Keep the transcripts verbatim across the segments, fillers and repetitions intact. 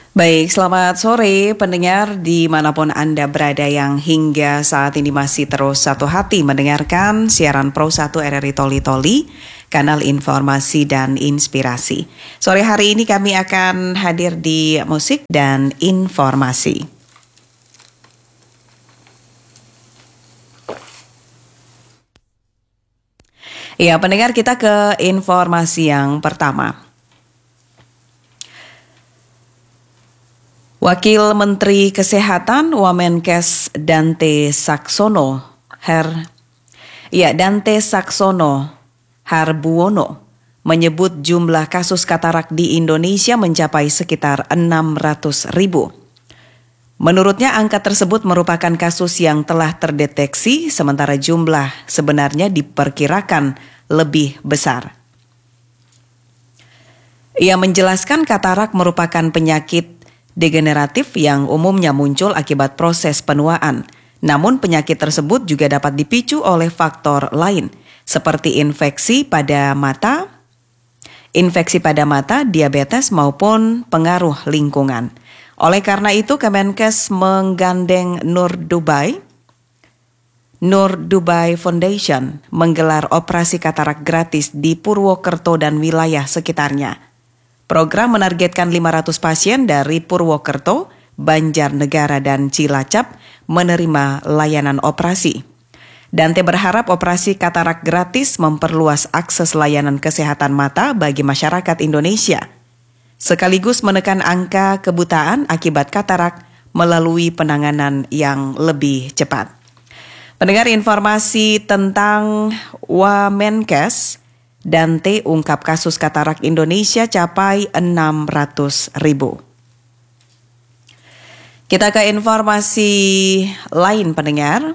Baik, selamat sore pendengar dimanapun Anda berada yang hingga saat ini masih terus satu hati mendengarkan siaran Pro satu R R I Toli Toli, kanal informasi dan inspirasi. Sore hari ini kami akan hadir di musik dan informasi. Ya, pendengar, kita ke informasi yang pertama. Wakil Menteri Kesehatan Wamenkes Dante Saxono Her ya Dante Saxono Harbuono menyebut jumlah kasus katarak di Indonesia mencapai sekitar enam ratus ribu. Menurutnya angka tersebut merupakan kasus yang telah terdeteksi, sementara jumlah sebenarnya diperkirakan lebih besar. Ia menjelaskan katarak merupakan penyakit degeneratif yang umumnya muncul akibat proses penuaan. Namun penyakit tersebut juga dapat dipicu oleh faktor lain seperti infeksi pada mata, infeksi pada mata, diabetes maupun pengaruh lingkungan. Oleh karena itu Kemenkes menggandeng Nur Dubai Nur Dubai Foundation menggelar operasi katarak gratis di Purwokerto dan wilayah sekitarnya. Program menargetkan lima ratus pasien dari Purwokerto, Banjarnegara, dan Cilacap menerima layanan operasi. Dante berharap operasi katarak gratis memperluas akses layanan kesehatan mata bagi masyarakat Indonesia, sekaligus menekan angka kebutaan akibat katarak melalui penanganan yang lebih cepat. Pendengar, informasi tentang Wamenkes, Dante ungkap kasus katarak Indonesia capai enam ratus ribu. Kita ke informasi lain, pendengar.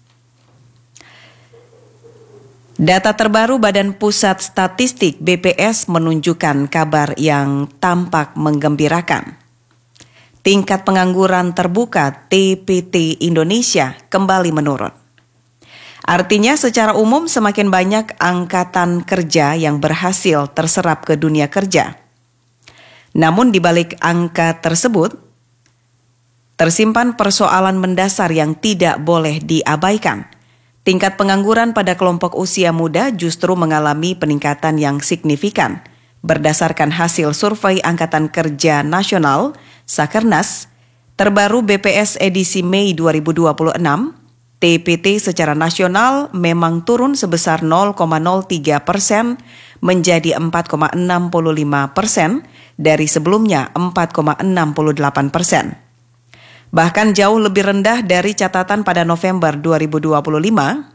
Data terbaru Badan Pusat Statistik B P S menunjukkan kabar yang tampak menggembirakan. Tingkat pengangguran terbuka T P T Indonesia kembali menurun. Artinya secara umum semakin banyak angkatan kerja yang berhasil terserap ke dunia kerja. Namun di balik angka tersebut, tersimpan persoalan mendasar yang tidak boleh diabaikan. Tingkat pengangguran pada kelompok usia muda justru mengalami peningkatan yang signifikan. Berdasarkan hasil survei Angkatan Kerja Nasional, Sakernas, terbaru B P S edisi Mei dua ribu dua puluh enam, T P T secara nasional memang turun sebesar nol koma nol tiga persen menjadi empat koma enam lima persen dari sebelumnya empat koma enam delapan persen. Bahkan jauh lebih rendah dari catatan pada November dua ribu dua puluh lima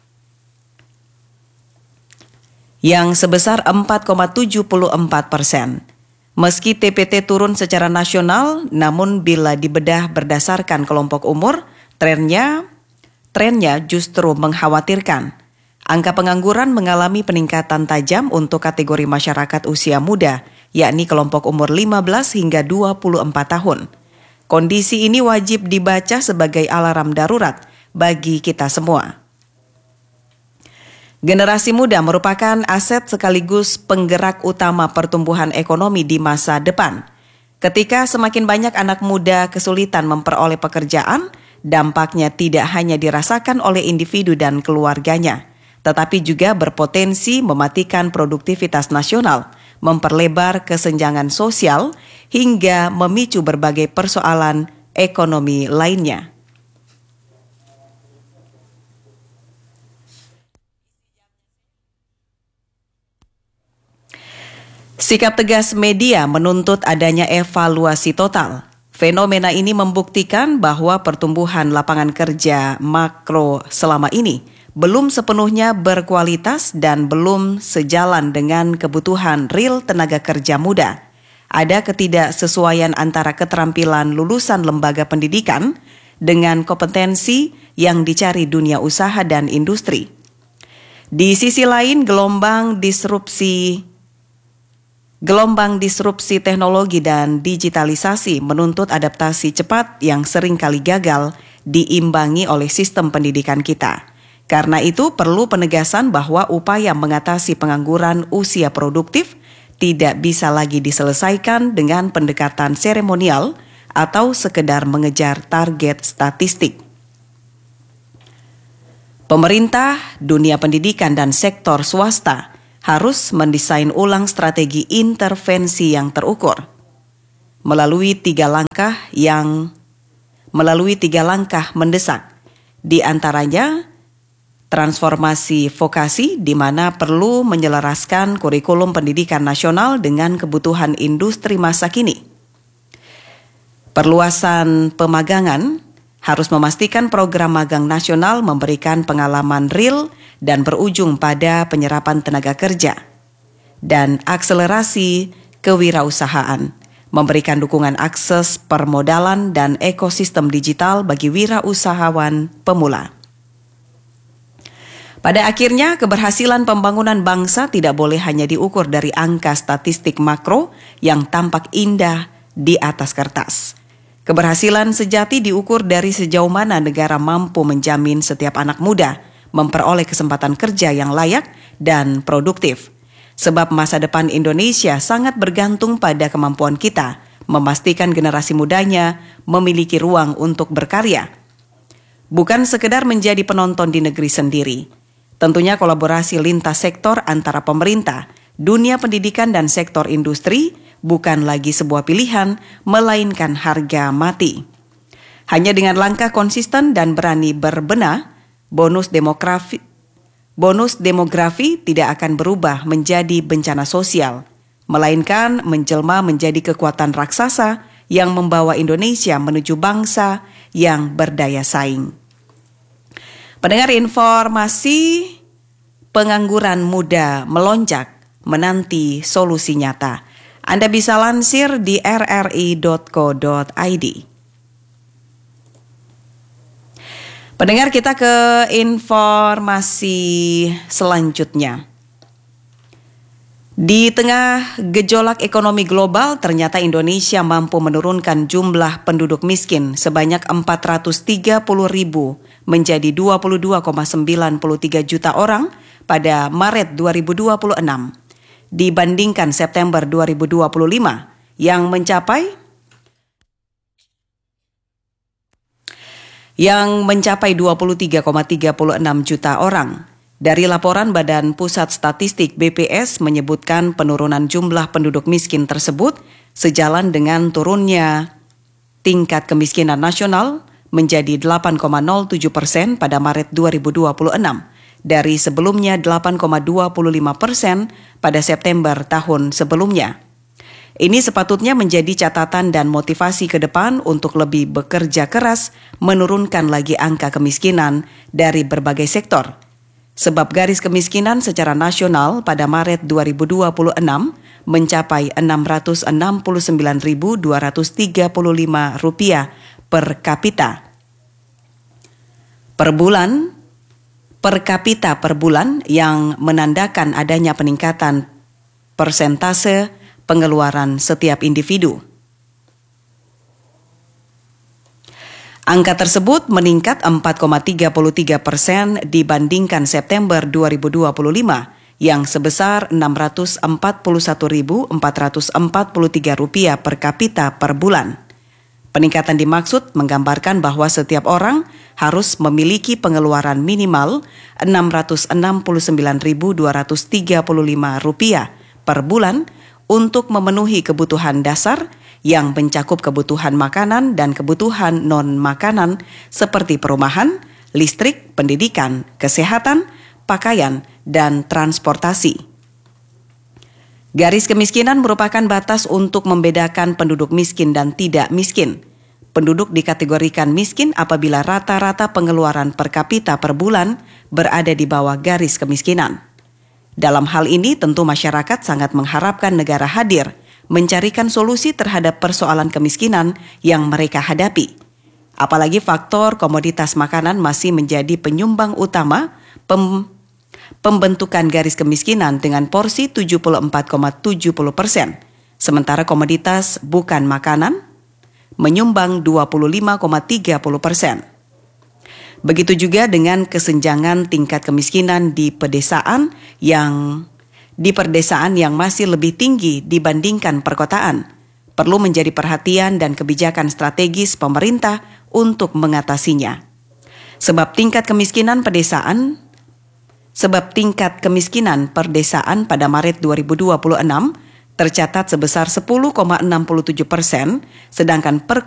yang sebesar empat koma tujuh empat persen. Meski T P T turun secara nasional, namun bila dibedah berdasarkan kelompok umur, trennya Trennya justru mengkhawatirkan. Angka pengangguran mengalami peningkatan tajam untuk kategori masyarakat usia muda, yakni kelompok umur lima belas hingga dua puluh empat tahun. Kondisi ini wajib dibaca sebagai alarm darurat bagi kita semua. Generasi muda merupakan aset sekaligus penggerak utama pertumbuhan ekonomi di masa depan. Ketika semakin banyak anak muda kesulitan memperoleh pekerjaan, dampaknya tidak hanya dirasakan oleh individu dan keluarganya, tetapi juga berpotensi mematikan produktivitas nasional, memperlebar kesenjangan sosial, hingga memicu berbagai persoalan ekonomi lainnya. Sikap tegas media menuntut adanya evaluasi total. Fenomena ini membuktikan bahwa pertumbuhan lapangan kerja makro selama ini belum sepenuhnya berkualitas dan belum sejalan dengan kebutuhan real tenaga kerja muda. Ada ketidaksesuaian antara keterampilan lulusan lembaga pendidikan dengan kompetensi yang dicari dunia usaha dan industri. Di sisi lain, gelombang disrupsi Gelombang disrupsi teknologi dan digitalisasi menuntut adaptasi cepat yang seringkali gagal diimbangi oleh sistem pendidikan kita. Karena itu perlu penegasan bahwa upaya mengatasi pengangguran usia produktif tidak bisa lagi diselesaikan dengan pendekatan seremonial atau sekedar mengejar target statistik. Pemerintah, dunia pendidikan, dan sektor swasta harus mendesain ulang strategi intervensi yang terukur melalui tiga langkah yang melalui tiga langkah mendesak, di antaranya transformasi vokasi di mana perlu menyelaraskan kurikulum pendidikan nasional dengan kebutuhan industri masa kini. Perluasan pemagangan harus memastikan program magang nasional memberikan pengalaman real dan berujung pada penyerapan tenaga kerja. Dan akselerasi kewirausahaan, memberikan dukungan akses permodalan dan ekosistem digital bagi wirausahawan pemula. Pada akhirnya, keberhasilan pembangunan bangsa tidak boleh hanya diukur dari angka statistik makro yang tampak indah di atas kertas. Keberhasilan sejati diukur dari sejauh mana negara mampu menjamin setiap anak muda memperoleh kesempatan kerja yang layak dan produktif. Sebab masa depan Indonesia sangat bergantung pada kemampuan kita memastikan generasi mudanya memiliki ruang untuk berkarya. Bukan sekedar menjadi penonton di negeri sendiri. Tentunya kolaborasi lintas sektor antara pemerintah, dunia pendidikan, dan sektor industri bukan lagi sebuah pilihan, melainkan harga mati. Hanya dengan langkah konsisten dan berani berbenah, bonus demografi, bonus demografi tidak akan berubah menjadi bencana sosial, melainkan menjelma menjadi kekuatan raksasa yang membawa Indonesia menuju bangsa yang berdaya saing. Pendengar, informasi pengangguran muda melonjak menanti solusi nyata. Anda bisa lansir di r r i dot co dot i d. Pendengar, kita ke informasi selanjutnya. Di tengah gejolak ekonomi global, ternyata Indonesia mampu menurunkan jumlah penduduk miskin sebanyak empat ratus tiga puluh ribu menjadi dua puluh dua koma sembilan tiga juta orang pada Maret dua ribu dua puluh enam dibandingkan September dua ribu dua puluh lima yang mencapai yang mencapai dua puluh tiga koma tiga enam juta orang. Dari laporan Badan Pusat Statistik B P S menyebutkan penurunan jumlah penduduk miskin tersebut sejalan dengan turunnya tingkat kemiskinan nasional menjadi delapan koma nol tujuh persen pada Maret dua ribu dua puluh enam dari sebelumnya delapan koma dua lima persen pada September tahun sebelumnya. Ini sepatutnya menjadi catatan dan motivasi ke depan untuk lebih bekerja keras menurunkan lagi angka kemiskinan dari berbagai sektor. Sebab garis kemiskinan secara nasional pada Maret dua ribu dua puluh enam mencapai enam ratus enam puluh sembilan ribu dua ratus tiga puluh lima rupiah per kapita. Per bulan, per kapita per bulan yang menandakan adanya peningkatan persentase pengeluaran setiap individu. Angka tersebut meningkat empat koma tiga tiga persen dibandingkan September dua ribu dua puluh lima yang sebesar enam ratus empat puluh satu ribu empat ratus empat puluh tiga rupiah per kapita per bulan. Peningkatan dimaksud menggambarkan bahwa setiap orang harus memiliki pengeluaran minimal enam ratus enam puluh sembilan ribu dua ratus tiga puluh lima rupiah per bulan untuk memenuhi kebutuhan dasar yang mencakup kebutuhan makanan dan kebutuhan non-makanan seperti perumahan, listrik, pendidikan, kesehatan, pakaian, dan transportasi. Garis kemiskinan merupakan batas untuk membedakan penduduk miskin dan tidak miskin. Penduduk dikategorikan miskin apabila rata-rata pengeluaran per kapita per bulan berada di bawah garis kemiskinan. Dalam hal ini tentu masyarakat sangat mengharapkan negara hadir mencarikan solusi terhadap persoalan kemiskinan yang mereka hadapi. Apalagi faktor komoditas makanan masih menjadi penyumbang utama pem, pembentukan garis kemiskinan dengan porsi tujuh puluh empat koma tujuh puluh persen. Sementara komoditas bukan makanan menyumbang dua puluh lima koma tiga puluh persen. Begitu juga dengan kesenjangan tingkat kemiskinan di pedesaan yang di perdesaan yang masih lebih tinggi dibandingkan perkotaan. Perlu menjadi perhatian dan kebijakan strategis pemerintah untuk mengatasinya. Sebab tingkat kemiskinan pedesaan Sebab tingkat kemiskinan perdesaan pada Maret dua ribu dua puluh enam tercatat sebesar sepuluh koma enam tujuh persen, sedangkan per